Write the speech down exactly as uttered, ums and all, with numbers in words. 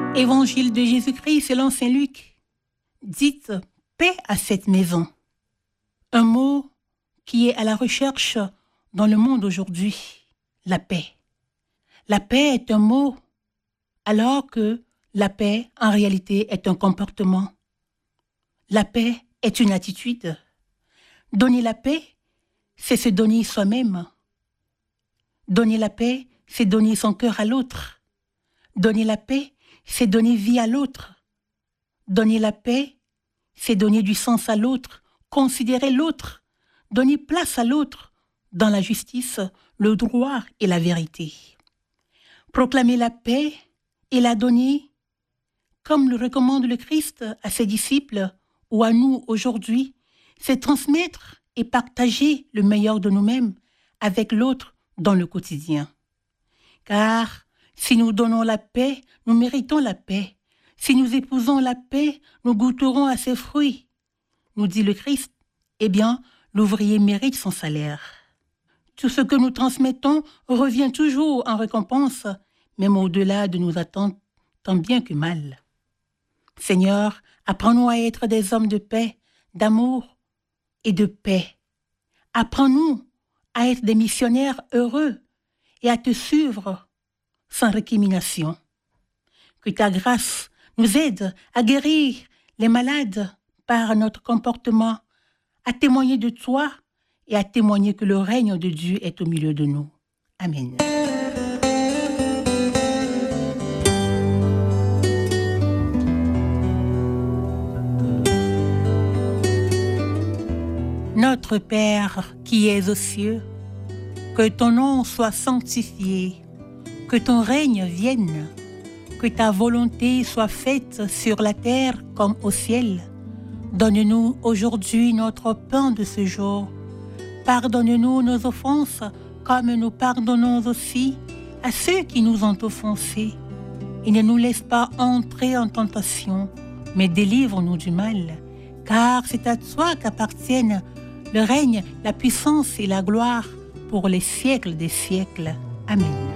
Évangile de Jésus-Christ selon saint Luc. Dites paix à cette maison. Un mot qui est à la recherche dans le monde aujourd'hui, la paix. La paix est un mot, alors que la paix, en réalité, est un comportement. La paix est une attitude. Donner la paix, c'est se donner soi-même. Donner la paix, c'est donner son cœur à l'autre. Donner la paix, c'est donner vie à l'autre. Donner la paix, c'est donner du sens à l'autre, considérer l'autre, donner place à l'autre dans la justice, le droit et la vérité. Proclamer la paix et la donner, comme le recommande le Christ à ses disciples ou à nous aujourd'hui, c'est transmettre et partager le meilleur de nous-mêmes avec l'autre dans le quotidien. Car si nous donnons la paix, nous méritons la paix. Si nous épousons la paix, nous goûterons à ses fruits. Nous dit le Christ, eh bien, l'ouvrier mérite son salaire. Tout ce que nous transmettons revient toujours en récompense, même au-delà de nos attentes, tant bien que mal. Seigneur, apprends-nous à être des hommes de paix, d'amour et de paix. Apprends-nous à être des missionnaires heureux et à te suivre sans récrimination. Que ta grâce nous aide à guérir les malades par notre comportement, à témoigner de toi et à témoigner que le règne de Dieu est au milieu de nous. Amen. Notre Père qui es aux cieux, que ton nom soit sanctifié, que ton règne vienne, que ta volonté soit faite sur la terre comme au ciel. Donne-nous aujourd'hui notre pain de ce jour. Pardonne-nous nos offenses comme nous pardonnons aussi à ceux qui nous ont offensés. Et ne nous laisse pas entrer en tentation, mais délivre-nous du mal. Car c'est à toi qu'appartiennent le règne, la puissance et la gloire pour les siècles des siècles. Amen.